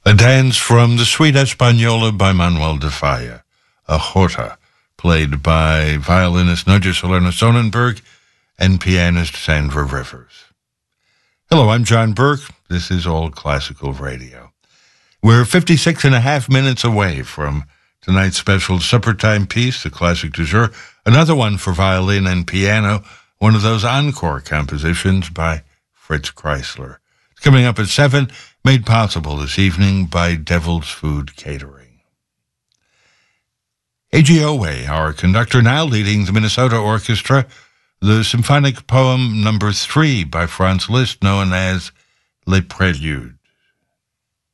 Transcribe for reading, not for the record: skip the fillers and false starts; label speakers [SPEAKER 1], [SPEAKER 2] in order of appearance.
[SPEAKER 1] A dance from the Suite Española by Manuel de Falla, a jota, played by violinist Nadia Salerno Sonnenberg and pianist Sandra Rivers. Hello, I'm John Burke. This is All Classical Radio. We're 56 and a half minutes away from tonight's special supper time piece, the classic du jour, another one for violin and piano, one of those encore compositions by Fritz Kreisler. It's coming up at 7, made possible this evening by Devil's Food Catering. A.G. Owe, our conductor, now leading the Minnesota Orchestra, the symphonic poem number 3 by Franz Liszt, known as Les Préludes.